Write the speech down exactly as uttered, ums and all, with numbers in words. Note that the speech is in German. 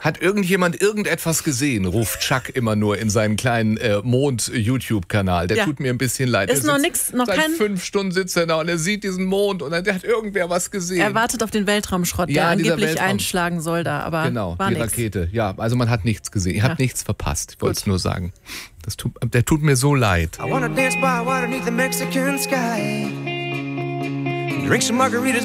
Hat irgendjemand irgendetwas gesehen, ruft Chuck immer nur in seinen kleinen äh, Mond-YouTube-Kanal. Der Ja. tut mir ein bisschen leid. Ist Der noch sitzt- nix, noch seit kein... fünf Stunden sitzt er da und er sieht diesen Mond und dann der hat irgendwer was gesehen. Er wartet auf den Weltraumschrott, Ja, der dieser angeblich Weltraum. einschlagen soll da, aber Genau, war die nix. Rakete. Ja, also man hat nichts gesehen. Ihr habt Ja. nichts verpasst. Ich wollte es nur sagen. Das tut, der tut mir so leid. I wanna dance by water beneath the Mexican sky. Drink some margaritas.